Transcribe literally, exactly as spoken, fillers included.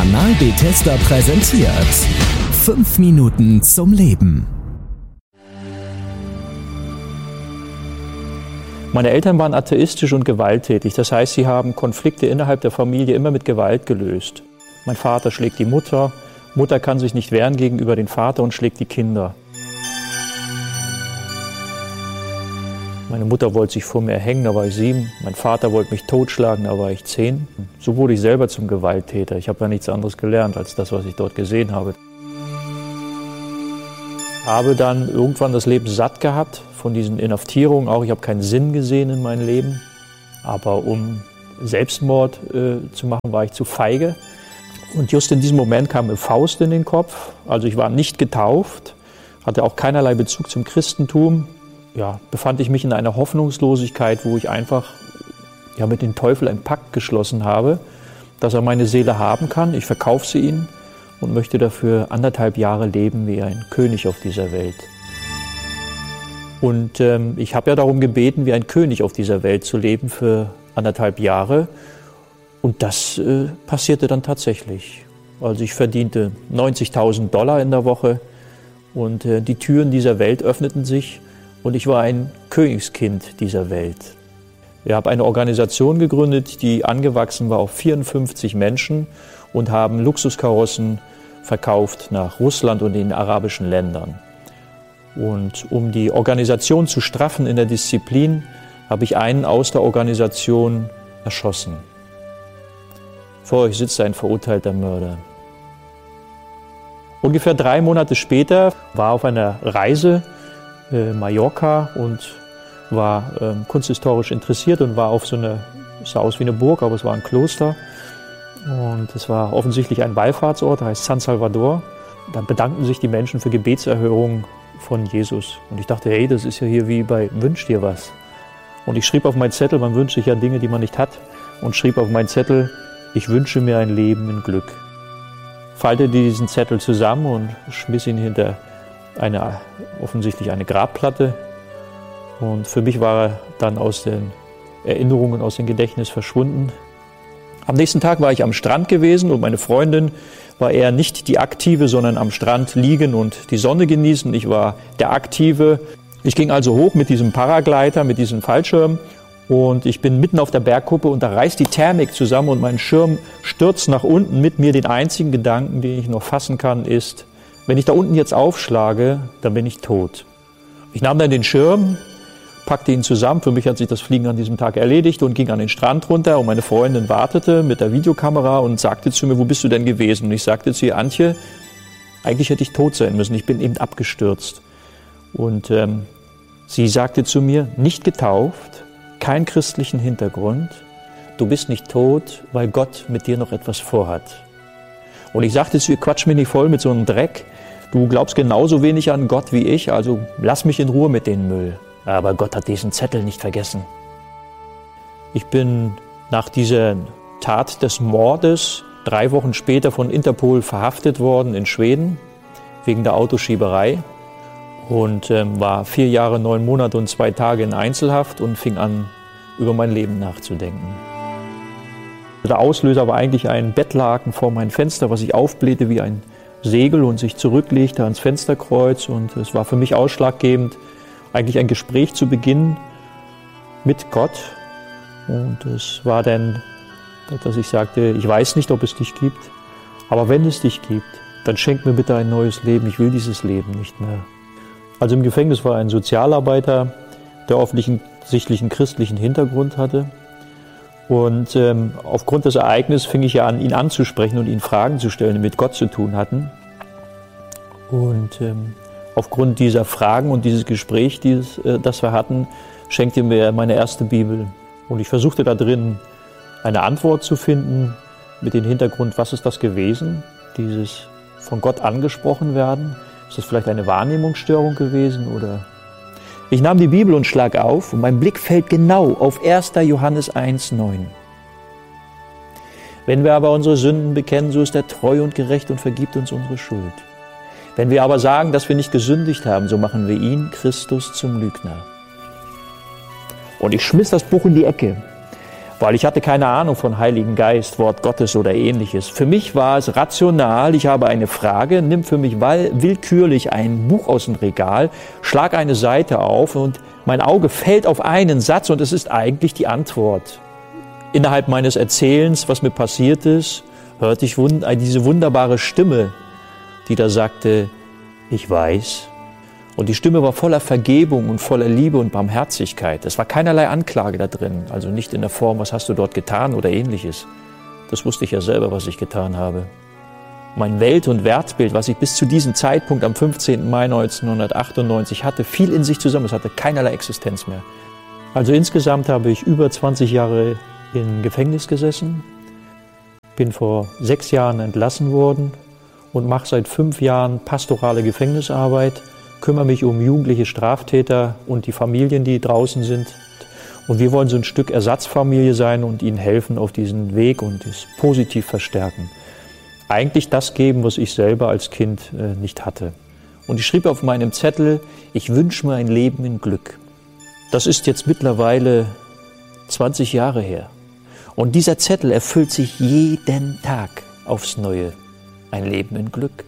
Kanal Bethesda präsentiert fünf Minuten zum Leben. Meine Eltern waren atheistisch und gewalttätig. Das heißt, sie haben Konflikte innerhalb der Familie immer mit Gewalt gelöst. Mein Vater schlägt die Mutter, Mutter kann sich nicht wehren gegenüber dem Vater und schlägt die Kinder. Meine Mutter wollte sich vor mir erhängen, da war ich sieben. Mein Vater wollte mich totschlagen, da war ich zehn. So wurde ich selber zum Gewalttäter. Ich habe ja nichts anderes gelernt als das, was ich dort gesehen habe. Ich habe dann irgendwann das Leben satt gehabt von diesen Inhaftierungen. Auch ich habe keinen Sinn gesehen in meinem Leben. Aber um Selbstmord äh, zu machen, war ich zu feige. Und just in diesem Moment kam mir Faust in den Kopf. Also ich war nicht getauft, hatte auch keinerlei Bezug zum Christentum. Ja, befand ich mich in einer Hoffnungslosigkeit, wo ich einfach ja, mit dem Teufel einen Pakt geschlossen habe, dass er meine Seele haben kann. Ich verkaufe sie ihm und möchte dafür anderthalb Jahre leben wie ein König auf dieser Welt. Und ähm, ich habe ja darum gebeten, wie ein König auf dieser Welt zu leben für anderthalb Jahre. Und das äh, passierte dann tatsächlich. Also ich verdiente neunzigtausend Dollar in der Woche und äh, die Türen dieser Welt öffneten sich. Und ich war ein Königskind dieser Welt. Wir haben eine Organisation gegründet, die angewachsen war auf vierundfünfzig Menschen und haben Luxuskarossen verkauft nach Russland und den arabischen Ländern. Und um die Organisation zu straffen in der Disziplin, habe ich einen aus der Organisation erschossen. Vor euch sitzt ein verurteilter Mörder. Ungefähr drei Monate später war auf einer Reise Äh, Mallorca und war äh, kunsthistorisch interessiert und war auf so eine, es sah aus wie eine Burg, aber es war ein Kloster und es war offensichtlich ein Wallfahrtsort, heißt San Salvador. Da bedankten sich die Menschen für Gebetserhörungen von Jesus und ich dachte, hey, das ist ja hier wie bei Wünsch dir was. Und ich schrieb auf meinen Zettel, man wünscht sich ja Dinge, die man nicht hat, und schrieb auf meinen Zettel, ich wünsche mir ein Leben in Glück. Faltete diesen Zettel zusammen und schmiss ihn hinter eine, offensichtlich eine Grabplatte. Und für mich war er dann aus den Erinnerungen, aus dem Gedächtnis verschwunden. Am nächsten Tag war ich am Strand gewesen und meine Freundin war eher nicht die Aktive, sondern am Strand liegen und die Sonne genießen. Ich war der Aktive. Ich ging also hoch mit diesem Paragleiter, mit diesem Fallschirm und ich bin mitten auf der Bergkuppe und da reißt die Thermik zusammen und mein Schirm stürzt nach unten mit mir. Den einzigen Gedanken, den ich noch fassen kann, ist, wenn ich da unten jetzt aufschlage, dann bin ich tot. Ich nahm dann den Schirm, packte ihn zusammen, für mich hat sich das Fliegen an diesem Tag erledigt und ging an den Strand runter und meine Freundin wartete mit der Videokamera und sagte zu mir, wo bist du denn gewesen? Und ich sagte zu ihr, Antje, eigentlich hätte ich tot sein müssen, ich bin eben abgestürzt. Und ähm, sie sagte zu mir, nicht getauft, keinen christlichen Hintergrund, du bist nicht tot, weil Gott mit dir noch etwas vorhat. Und ich sagte zu ihr, quatsch mich nicht voll mit so einem Dreck. Du glaubst genauso wenig an Gott wie ich, also lass mich in Ruhe mit dem Müll. Aber Gott hat diesen Zettel nicht vergessen. Ich bin nach dieser Tat des Mordes drei Wochen später von Interpol verhaftet worden in Schweden wegen der Autoschieberei und ähm, war vier Jahre, neun Monate und zwei Tage in Einzelhaft und fing an, über mein Leben nachzudenken. Der Auslöser war eigentlich ein Bettlaken vor meinem Fenster, was sich aufblähte wie ein Segel und sich zurücklegte ans Fensterkreuz. Und es war für mich ausschlaggebend, eigentlich ein Gespräch zu beginnen mit Gott. Und es war dann, dass ich sagte, ich weiß nicht, ob es dich gibt, aber wenn es dich gibt, dann schenk mir bitte ein neues Leben. Ich will dieses Leben nicht mehr. Also im Gefängnis war ein Sozialarbeiter, der offensichtlich einen christlichen Hintergrund hatte. Und ähm, aufgrund des Ereignisses fing ich ja an, ihn anzusprechen und ihn Fragen zu stellen, die mit Gott zu tun hatten. Und ähm, aufgrund dieser Fragen und dieses Gesprächs, dieses, äh, das wir hatten, schenkte mir meine erste Bibel. Und ich versuchte da drin eine Antwort zu finden mit dem Hintergrund, was ist das gewesen, dieses von Gott angesprochen werden? Ist das vielleicht eine Wahrnehmungsstörung gewesen oder... Ich nahm die Bibel und schlag auf und mein Blick fällt genau auf erster Johannes eins neun. Wenn wir aber unsere Sünden bekennen, so ist er treu und gerecht und vergibt uns unsere Schuld. Wenn wir aber sagen, dass wir nicht gesündigt haben, so machen wir ihn, Christus, zum Lügner. Und ich schmiss das Buch in die Ecke, weil ich hatte keine Ahnung von Heiligen Geist, Wort Gottes oder Ähnliches. Für mich war es rational, ich habe eine Frage, nimm für mich willkürlich ein Buch aus dem Regal, schlag eine Seite auf und mein Auge fällt auf einen Satz und es ist eigentlich die Antwort. Innerhalb meines Erzählens, was mir passiert ist, hörte ich diese wunderbare Stimme, die da sagte, ich weiß. Und die Stimme war voller Vergebung und voller Liebe und Barmherzigkeit. Es war keinerlei Anklage da drin, also nicht in der Form, was hast du dort getan oder Ähnliches. Das wusste ich ja selber, was ich getan habe. Mein Welt- und Wertbild, was ich bis zu diesem Zeitpunkt am fünfzehnten Mai neunzehnhundertachtundneunzig hatte, fiel in sich zusammen. Es hatte keinerlei Existenz mehr. Also insgesamt habe ich über zwanzig Jahre im Gefängnis gesessen, bin vor sechs Jahren entlassen worden und mache seit fünf Jahren pastorale Gefängnisarbeit, kümmere mich um jugendliche Straftäter und die Familien, die draußen sind. Und wir wollen so ein Stück Ersatzfamilie sein und ihnen helfen auf diesen Weg und es positiv verstärken. Eigentlich das geben, was ich selber als Kind äh, nicht hatte. Und ich schrieb auf meinem Zettel, ich wünsche mir ein Leben in Glück. Das ist jetzt mittlerweile zwanzig Jahre her. Und dieser Zettel erfüllt sich jeden Tag aufs Neue. Ein Leben in Glück.